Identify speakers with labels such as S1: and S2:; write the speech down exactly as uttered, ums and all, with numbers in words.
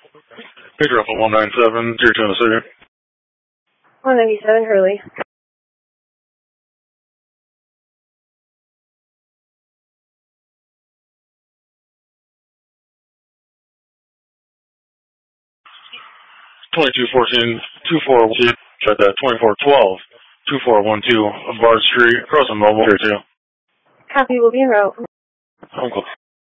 S1: Pager Alpha one nine seven, zero two in the city.
S2: one ninety-seven, Hurley.
S1: twenty-two fourteen, two four one two, at that twenty-four twelve, two four one two, Bard Street, across from Mobile, here too.
S2: Copy, will be en route.
S1: Uncle.